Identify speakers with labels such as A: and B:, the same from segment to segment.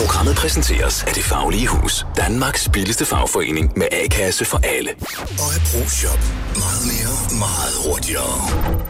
A: Programmet præsenteres af Det Faglige Hus. Danmarks billigste fagforening med A-kasse for alle.
B: Og Pro-Shop. Meget mere, meget hurtigere.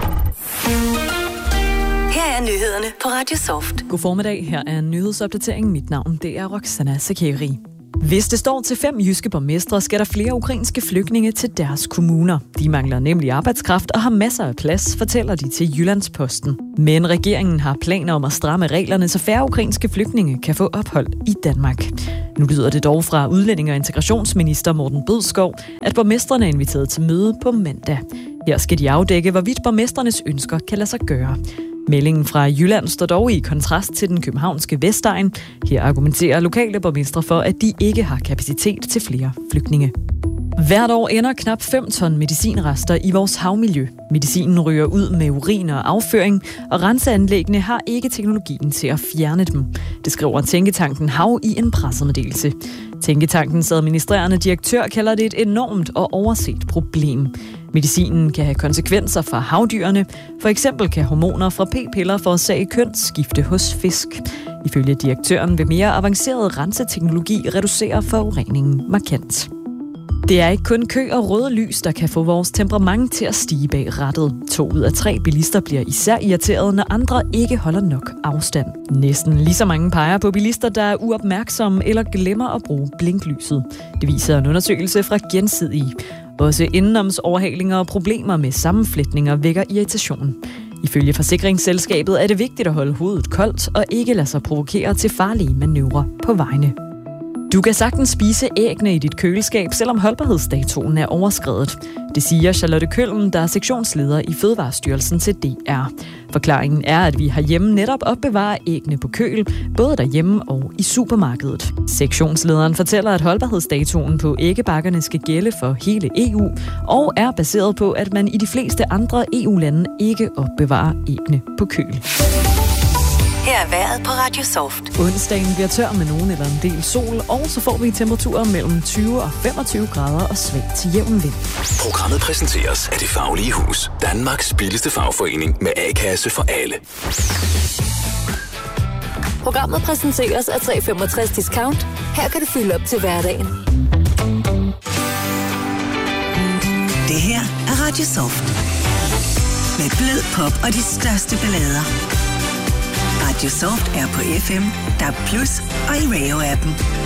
C: Her er nyhederne på Radio Soft.
D: God formiddag, her er en nyhedsopdatering. Mit navn, det er Roxana Sakeri. Hvis det står til 5 jyske borgmestre, skal der flere ukrainske flygtninge til deres kommuner. De mangler nemlig arbejdskraft og har masser af plads, fortæller de til Jyllandsposten. Men regeringen har planer om at stramme reglerne, så færre ukrainske flygtninge kan få ophold i Danmark. Nu lyder det dog fra udlændinge- og integrationsminister Morten Bødskov, at borgmestrene er inviteret til møde på mandag. Her skal de afdække, hvorvidt borgmestrenes ønsker kan lade sig gøre. Meldingen fra Jylland står dog i kontrast til den københavnske Vestegn. Her argumenterer lokale borgmestre for, at de ikke har kapacitet til flere flygtninge. Hvert år ender knap 5 ton medicinrester i vores havmiljø. Medicinen ryger ud med urin og afføring, og renseanlæggene har ikke teknologien til at fjerne dem. Det skriver tænketanken Hav i en pressemeddelelse. Tænketankens administrerende direktør kalder det et enormt og overset problem. Medicinen kan have konsekvenser for havdyrene. For eksempel kan hormoner fra p-piller forårsage kønsskifte hos fisk. Ifølge direktøren vil mere avanceret renseteknologi reducere forureningen markant. Det er ikke kun kø og røde lys, der kan få vores temperament til at stige bag rattet. 2 ud af 3 bilister bliver især irriteret, når andre ikke holder nok afstand. Næsten lige så mange peger på bilister, der er uopmærksomme eller glemmer at bruge blinklyset. Det viser en undersøgelse fra Gensidige. Også indenomsoverhalinger og problemer med sammenflætninger vækker irritation. Ifølge forsikringsselskabet er det vigtigt at holde hovedet koldt og ikke lade sig provokere til farlige manøvrer på vejene. Du kan sagtens spise æggene i dit køleskab, selvom holdbarhedsdatoen er overskredet. Det siger Charlotte Køllen, der er sektionsleder i Fødevarestyrelsen til DR. Forklaringen er, at vi herhjemme netop opbevarer æggene på køl, både derhjemme og i supermarkedet. Sektionslederen fortæller, at holdbarhedsdatoen på æggebakkerne skal gælde for hele EU, og er baseret på, at man i de fleste andre EU-lande ikke opbevarer æggene på køl.
C: Her er vejret på Radio Soft.
D: Onsdagen bliver tør med nogen eller en del sol, og så får vi temperaturer mellem 20 og 25 grader og svag til jævn vind.
A: Programmet præsenteres af Det Faglige Hus. Danmarks billigste fagforening med A-kasse for alle.
E: Programmet præsenteres af 365 Discount. Her kan du fylde op til hverdagen.
C: Det her er Radio Soft. Med blød pop og de største ballader. Radio Soft er på FM, DAB+ og i Radio-appen.